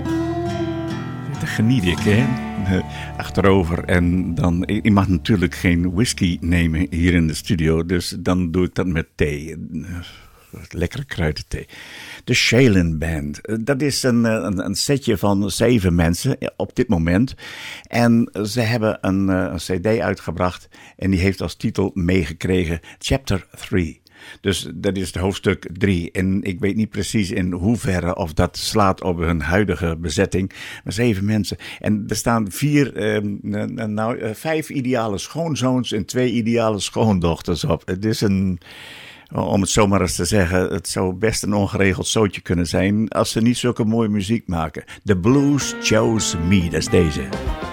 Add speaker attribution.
Speaker 1: Dat geniet ik, hè? Achterover. En dan, ik mag natuurlijk geen whisky nemen hier in de studio, dus dan doe ik dat met thee. Lekkere kruidenthee. De Shailen Band. Dat is een setje van 7 mensen op dit moment. En ze hebben een cd uitgebracht en die heeft als titel meegekregen Chapter 3. Dus dat is het hoofdstuk 3. En ik weet niet precies in hoeverre of dat slaat op hun huidige bezetting. Maar 7 mensen. En er staan 5 ideale schoonzoons en 2 ideale schoondochters op. Het is om het zomaar eens te zeggen, het zou best een ongeregeld zootje kunnen zijn als ze niet zulke mooie muziek maken. The Blues Chose Me, dat is deze.